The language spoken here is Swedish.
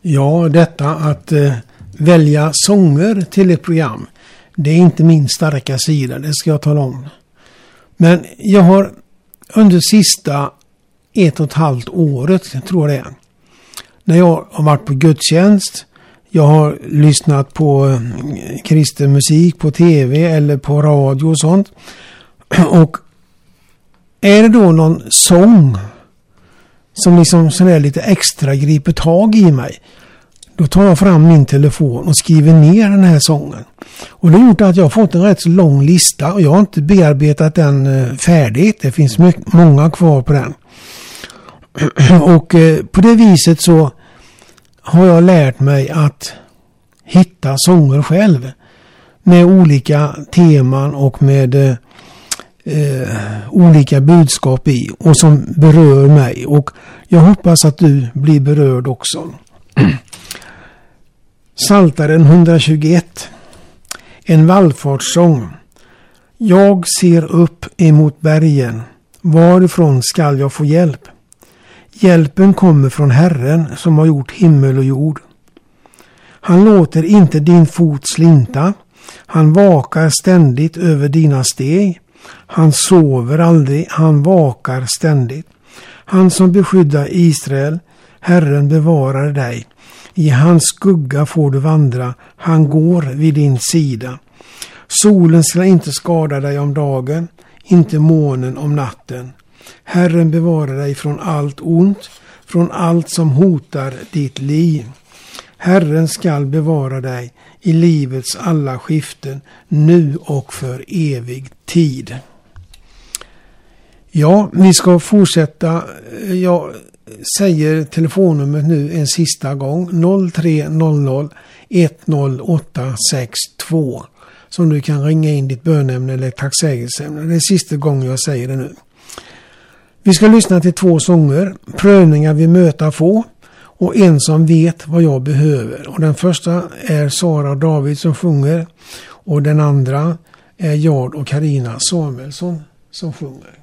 Ja, detta att välja sånger till ett program, det är inte min starka sida, det ska jag tala om. Men jag har under sista 1,5 året, tror jag det är, när jag har varit på gudstjänst, jag har lyssnat på kristen musik på tv eller på radio och sånt. Och är det då någon sång som liksom sådär lite extra griper tag i mig, då tar jag fram min telefon och skriver ner den här sången. Och det har gjort att jag har fått en rätt så lång lista och jag har inte bearbetat den färdigt. Det finns många kvar på den. Och på det viset så har jag lärt mig att hitta sånger själv med olika teman och med olika budskap i och som berör mig. Och jag hoppas att du blir berörd också. Psaltaren 121. En vallfartssång. Jag ser upp emot bergen. Varifrån skall jag få hjälp? Hjälpen kommer från Herren som har gjort himmel och jord. Han låter inte din fot slinta. Han vakar ständigt över dina steg. Han sover aldrig, han vakar ständigt. Han som beskyddar Israel, Herren bevarar dig. I hans skugga får du vandra, han går vid din sida. Solen ska inte skada dig om dagen, inte månen om natten. Herren bevarar dig från allt ont, från allt som hotar ditt liv. Herren skall bevara dig i livets alla skiften, nu och för evig tid. Ja, vi ska fortsätta. Jag säger telefonnumret nu en sista gång. 0300 10862. Som du kan ringa in ditt bönämne eller tacksägelseämne. Det är sista gången jag säger det nu. Vi ska lyssna till 2 sånger. Prövningar vi möta få. Och en som vet vad jag behöver. Och den första är Sara och David som sjunger. Och den andra är Jard och Karina Samuelsson som sjunger.